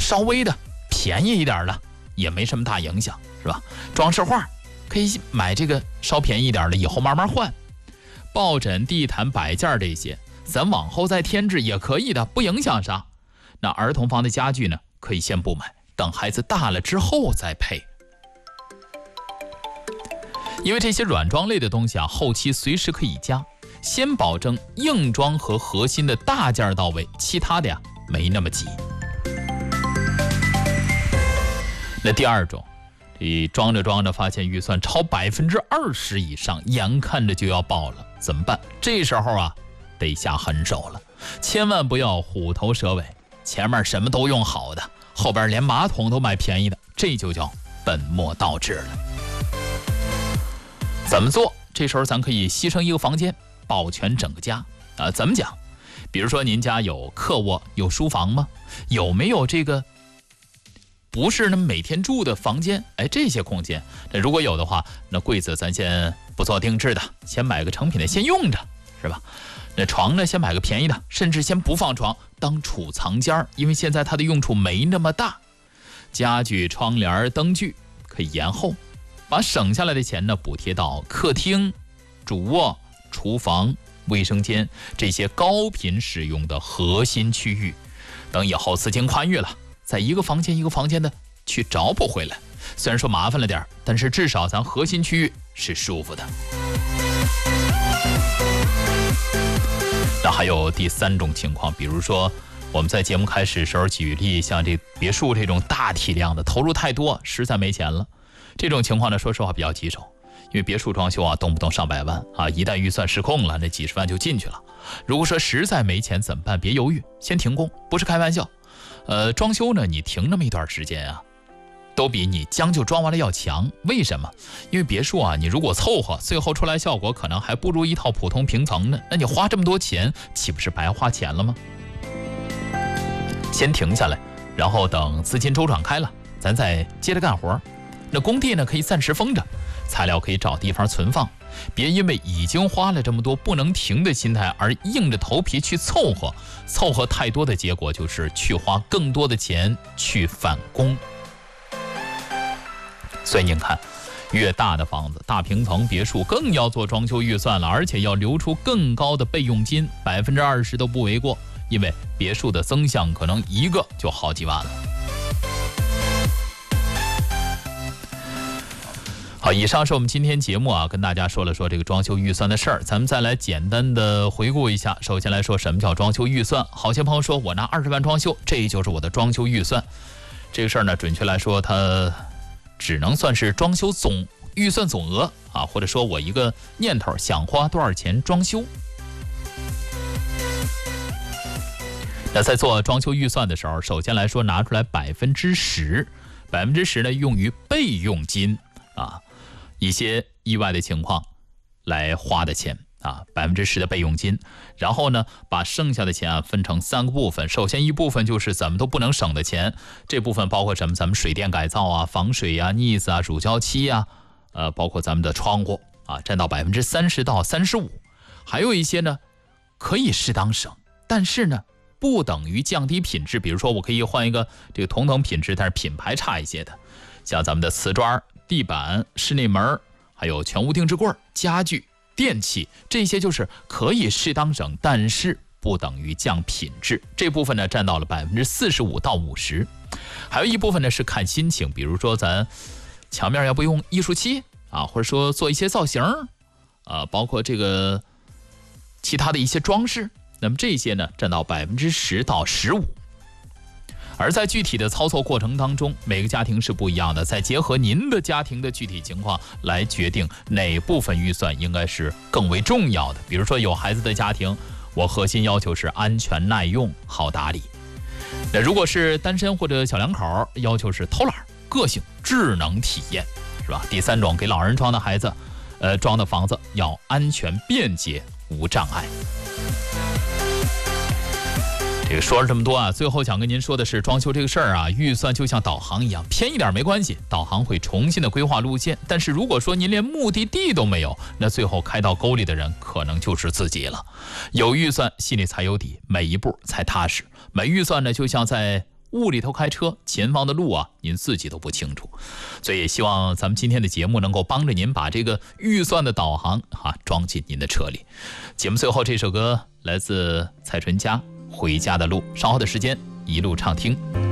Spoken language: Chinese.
稍微的便宜一点的也没什么大影响，是吧？装饰画可以买这个稍便宜一点的，以后慢慢换。抱枕、地毯、摆件这些，咱往后再添置也可以的，不影响啥。那儿童房的家具呢，可以先不买，等孩子大了之后再配。因为这些软装类的东西啊，后期随时可以加，先保证硬装和核心的大件到位，其他的呀没那么急。那第二种，你装着装着发现预算超20%以上，眼看着就要爆了，怎么办？这时候啊，得下狠手了，千万不要虎头蛇尾，前面什么都用好的，后边连马桶都买便宜的，这就叫本末倒置了。怎么做？这时候咱可以牺牲一个房间，保全整个家啊。怎么讲？比如说您家有客卧、有书房吗？有没有这个不是那么每天住的房间？这些空间，那如果有的话，那柜子咱先不做定制的，先买个成品的先用着，是吧？那床呢，先买个便宜的，甚至先不放床，当储藏间，因为现在它的用处没那么大。家具、窗帘、灯具可以延后，把省下来的钱呢补贴到客厅、主卧、厨房、卫生间这些高频使用的核心区域，等以后资金宽裕了，在一个房间一个房间的去找补回来。虽然说麻烦了点，但是至少咱核心区域是舒服的。那还有第三种情况，比如说我们在节目开始时候举例，像这别墅这种大体量的，投入太多，实在没钱了。这种情况呢，说实话比较棘手，因为别墅装修啊，动不动上百万啊，一旦预算失控了，那几十万就进去了。如果说实在没钱怎么办？别犹豫，先停工，不是开玩笑。装修呢，你停那么一段时间啊，都比你将就装完了要强。为什么？因为别墅啊，你如果凑合，最后出来效果可能还不如一套普通平层呢。那你花这么多钱，岂不是白花钱了吗？先停下来，然后等资金周转开了，咱再接着干活。那工地呢，可以暂时封着，材料可以找地方存放，别因为已经花了这么多不能停的心态而硬着头皮去凑合太多的结果就是去花更多的钱去返工。所以您看，越大的房子、大平层别墅更要做装修预算了，而且要留出更高的备用金，20%都不为过，因为别墅的增项可能一个就好几万了。好，以上是我们今天节目啊，跟大家说了说这个装修预算的事儿。咱们再来简单的回顾一下。首先来说，什么叫装修预算？好些朋友说我拿20万装修，这就是我的装修预算。这个事儿呢，准确来说，它只能算是装修总预算总额啊，或者说我一个念头想花多少钱装修。那在做装修预算的时候，首先来说拿出来10%，10%呢用于备用金啊。一些意外的情况来花的钱啊，10%的备用金。然后呢，把剩下的钱啊分成3个部分。首先一部分就是怎么都不能省的钱，这部分包括什么？咱们水电改造啊、防水啊、腻子啊、乳胶漆啊，包括咱们的窗户啊，占到30%到35%。还有一些呢，可以适当省，但是呢，不等于降低品质。比如说，我可以换一个这个同等品质，但是品牌差一些的，像咱们的瓷砖、地板、室内门，还有全屋定制柜、家具、电器，这些就是可以适当省，但是不等于降品质。这部分呢占到了45%到50%。还有一部分呢是看心情，比如说咱墙面要不用艺术漆啊，或者说做一些造型包括这个其他的一些装饰，那么这些呢占到10%到15%。而在具体的操作过程当中，每个家庭是不一样的，再结合您的家庭的具体情况来决定哪部分预算应该是更为重要的。比如说有孩子的家庭，我核心要求是安全耐用好打理。那如果是单身或者小两口，要求是偷懒个性智能体验，是吧？第三种，给老人装的孩子装的房子要安全便捷无障碍。这个说了这么多啊，最后想跟您说的是，装修这个事儿啊，预算就像导航一样，偏一点没关系，导航会重新的规划路线。但是如果说您连目的地都没有，那最后开到沟里的人可能就是自己了。有预算心里才有底，每一步才踏实。没预算呢，就像在雾里头开车，前方的路啊，您自己都不清楚。所以希望咱们今天的节目能够帮着您把这个预算的导航装进您的车里。节目最后这首歌来自蔡淳佳《回家的路》，稍后的时间一路畅听。